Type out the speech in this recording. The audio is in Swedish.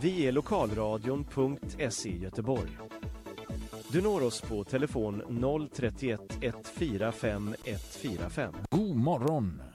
Vi är lokalradion.se Göteborg. Du når oss på telefon 031 145 145. God morgon!